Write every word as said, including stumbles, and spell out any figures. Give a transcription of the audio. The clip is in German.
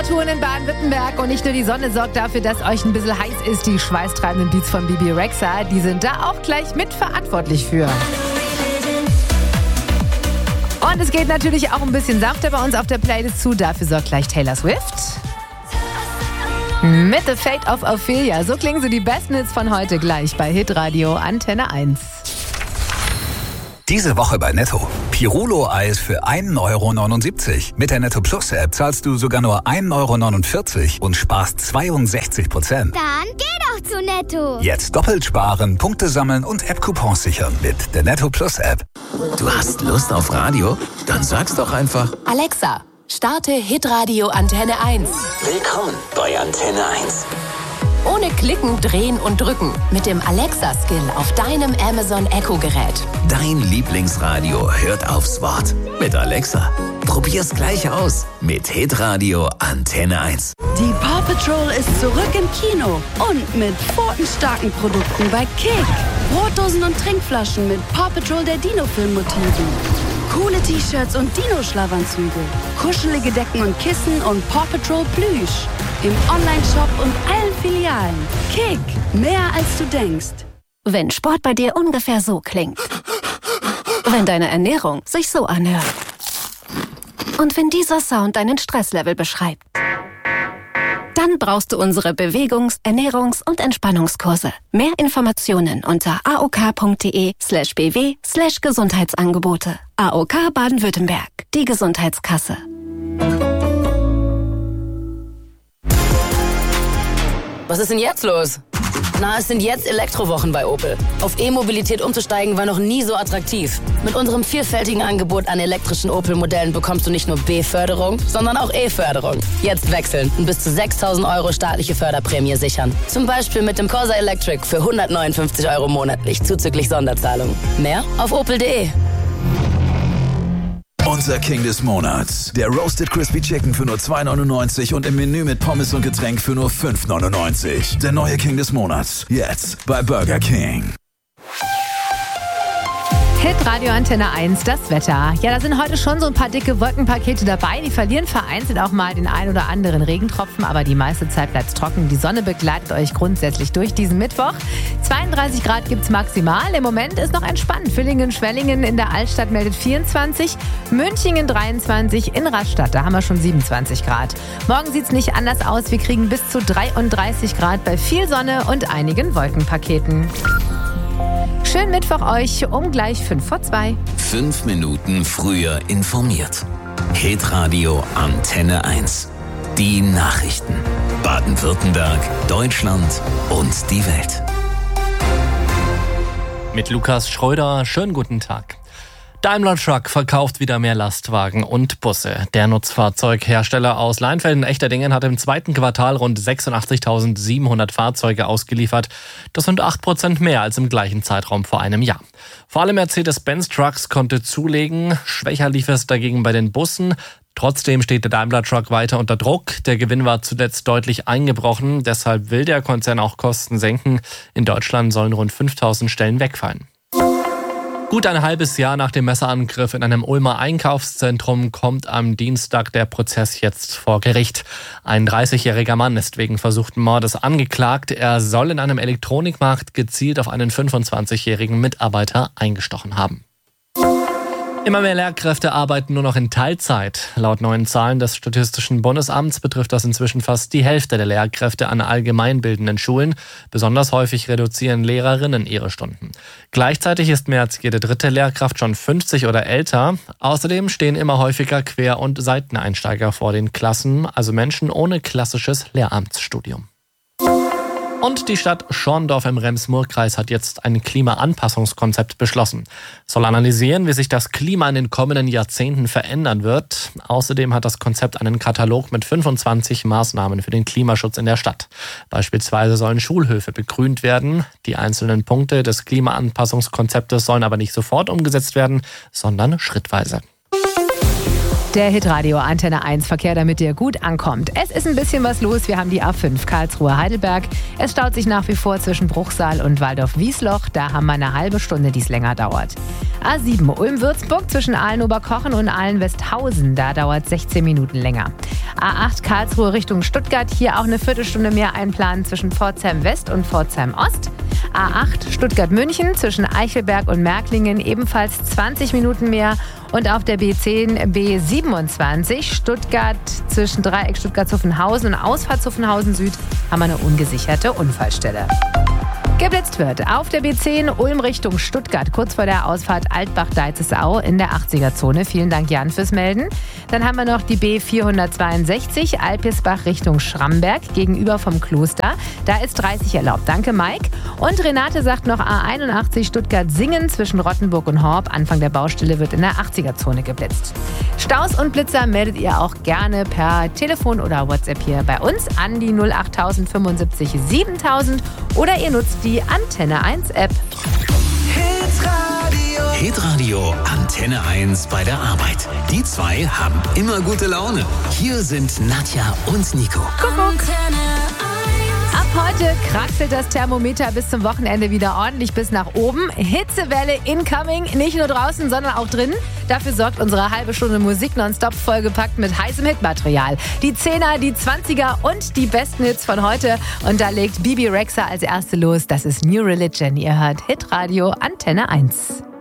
Temperaturen in Baden-Württemberg und nicht nur die Sonne sorgt dafür, dass euch ein bisschen heiß ist. Die schweißtreibenden Beats von Bebe Rexha, die sind da auch gleich mitverantwortlich für. Und es geht natürlich auch ein bisschen sanfter bei uns auf der Playlist zu. Dafür sorgt gleich Taylor Swift. Mit The Fate of Ophelia. So klingen so die besten Hits von heute gleich bei Hitradio Antenne eins. Diese Woche bei Netto. Pirulo-Eis für ein Euro neunundsiebzig. Mit der Netto Plus App zahlst du sogar nur ein Euro neunundvierzig und sparst zweiundsechzig Prozent. Dann geh doch zu Netto. Jetzt doppelt sparen, Punkte sammeln und App-Coupons sichern mit der Netto Plus App. Du hast Lust auf Radio? Dann sag's doch einfach. Alexa, starte Hitradio Antenne eins. Willkommen bei Antenne eins. Ohne Klicken, Drehen und Drücken. Mit dem Alexa-Skill auf deinem Amazon Echo-Gerät. Dein Lieblingsradio hört aufs Wort. Mit Alexa. Probier's gleich aus. Mit Hitradio Antenne eins. Die Paw Patrol ist zurück im Kino. Und mit pfotenstarken Produkten bei Kick. Brotdosen und Trinkflaschen mit Paw Patrol der Dino-Film-Motiven. Coole T-Shirts und Dino-Schlafanzüge. Kuschelige Decken und Kissen und Paw Patrol Plüsch. Im Online-Shop und allen Filialen. Kick, mehr als du denkst. Wenn Sport bei dir ungefähr so klingt. Wenn deine Ernährung sich so anhört. Und wenn dieser Sound deinen Stresslevel beschreibt. Dann brauchst du unsere Bewegungs-, Ernährungs- und Entspannungskurse. Mehr Informationen unter aok.de slash bw slash Gesundheitsangebote. A O K Baden-Württemberg, die Gesundheitskasse. Was ist denn jetzt los? Na, es sind jetzt Elektrowochen bei Opel. Auf E-Mobilität umzusteigen war noch nie so attraktiv. Mit unserem vielfältigen Angebot an elektrischen Opel-Modellen bekommst du nicht nur B-Förderung, sondern auch E-Förderung. Jetzt wechseln und bis zu sechstausend Euro staatliche Förderprämie sichern. Zum Beispiel mit dem Corsa Electric für hundertneunundfünfzig Euro monatlich zuzüglich Sonderzahlung. Mehr auf opel punkt de. Unser King des Monats. Der Roasted Crispy Chicken für nur zwei neunundneunzig und im Menü mit Pommes und Getränk für nur fünf neunundneunzig. Der neue King des Monats. Jetzt bei Burger King. Hitradio Antenne eins, das Wetter. Ja, da sind heute schon so ein paar dicke Wolkenpakete dabei. Die verlieren vereinzelt auch mal den ein oder anderen Regentropfen, aber die meiste Zeit bleibt es trocken. Die Sonne begleitet euch grundsätzlich durch diesen Mittwoch. zweiunddreißig Grad gibt's maximal. Im Moment ist noch entspannt. Villingen-Schwellingen in der Altstadt meldet vierundzwanzig, Münchingen dreiundzwanzig, in Rastatt, da haben wir schon siebenundzwanzig Grad. Morgen sieht's nicht anders aus. Wir kriegen bis zu dreiunddreißig Grad bei viel Sonne und einigen Wolkenpaketen. Schönen Mittwoch euch um gleich fünf vor zwei. Fünf Minuten früher informiert. Hitradio Antenne eins. Die Nachrichten. Baden-Württemberg, Deutschland und die Welt. Mit Lukas Schröder, schönen guten Tag. Daimler Truck verkauft wieder mehr Lastwagen und Busse. Der Nutzfahrzeughersteller aus Leinfelden-Echterdingen hat im zweiten Quartal rund sechsundachtzigtausendsiebenhundert Fahrzeuge ausgeliefert. Das sind acht Prozent mehr als im gleichen Zeitraum vor einem Jahr. Vor allem Mercedes-Benz Trucks konnte zulegen. Schwächer lief es dagegen bei den Bussen. Trotzdem steht der Daimler Truck weiter unter Druck. Der Gewinn war zuletzt deutlich eingebrochen. Deshalb will der Konzern auch Kosten senken. In Deutschland sollen rund fünftausend Stellen wegfallen. Gut ein halbes Jahr nach dem Messerangriff in einem Ulmer Einkaufszentrum kommt am Dienstag der Prozess jetzt vor Gericht. Ein dreißigjähriger Mann ist wegen versuchten Mordes angeklagt. Er soll in einem Elektronikmarkt gezielt auf einen fünfundzwanzigjährigen Mitarbeiter eingestochen haben. Immer mehr Lehrkräfte arbeiten nur noch in Teilzeit. Laut neuen Zahlen des Statistischen Bundesamts betrifft das inzwischen fast die Hälfte der Lehrkräfte an allgemeinbildenden Schulen. Besonders häufig reduzieren Lehrerinnen ihre Stunden. Gleichzeitig ist mehr als jede dritte Lehrkraft schon fünfzig oder älter. Außerdem stehen immer häufiger Quer- und Seiteneinsteiger vor den Klassen, also Menschen ohne klassisches Lehramtsstudium. Und die Stadt Schorndorf im Rems-Murr-Kreis hat jetzt ein Klimaanpassungskonzept beschlossen. Es soll analysieren, wie sich das Klima in den kommenden Jahrzehnten verändern wird. Außerdem hat das Konzept einen Katalog mit fünfundzwanzig Maßnahmen für den Klimaschutz in der Stadt. Beispielsweise sollen Schulhöfe begrünt werden. Die einzelnen Punkte des Klimaanpassungskonzeptes sollen aber nicht sofort umgesetzt werden, sondern schrittweise. Der Hitradio Antenne eins Verkehr, damit ihr gut ankommt. Es ist ein bisschen was los. Wir haben die A fünf Karlsruhe-Heidelberg. Es staut sich nach wie vor zwischen Bruchsal und Waldorf-Wiesloch. Da haben wir eine halbe Stunde, die es länger dauert. A sieben Ulm-Würzburg zwischen Aalen-Oberkochen und Aalen-Westhausen. Da dauert sechzehn Minuten länger. A acht Karlsruhe Richtung Stuttgart. Hier auch eine Viertelstunde mehr einplanen zwischen Pforzheim West und Pforzheim Ost. A acht Stuttgart-München zwischen Eichelberg und Märklingen. Ebenfalls zwanzig Minuten mehr. Und auf der B zehn B siebenundzwanzig Stuttgart zwischen Dreieck Stuttgart-Zuffenhausen und Ausfahrt Zuffenhausen Süd haben wir eine ungesicherte Unfallstelle. Geblitzt wird auf der B zehn Ulm Richtung Stuttgart, kurz vor der Ausfahrt Altbach-Deizesau in der achtziger-Zone. Vielen Dank, Jan, fürs Melden. Dann haben wir noch die B vierhundertzweiundsechzig Alpirsbach Richtung Schramberg gegenüber vom Kloster. Da ist dreißig erlaubt. Danke, Mike. Und Renate sagt noch A einundachtzig Stuttgart-Singen zwischen Rottenburg und Horb. Anfang der Baustelle wird in der achtziger-Zone geblitzt. Staus und Blitzer meldet ihr auch gerne per Telefon oder WhatsApp hier bei uns an die null acht null null fünfundsiebzig siebentausend oder ihr nutzt die Antenne eins App. Hitradio. Hitradio Antenne eins bei der Arbeit. Die zwei haben immer gute Laune. Hier sind Nadja und Nico. Kuckuck. Ab heute kraxelt das Thermometer bis zum Wochenende wieder ordentlich bis nach oben. Hitzewelle incoming, nicht nur draußen, sondern auch drin. Dafür sorgt unsere halbe Stunde Musik nonstop vollgepackt mit heißem Hitmaterial. Die Zehner, die Zwanziger und die besten Hits von heute. Und da legt Bibi Rexha als Erste los. Das ist New Religion. Ihr hört Hitradio Antenne eins.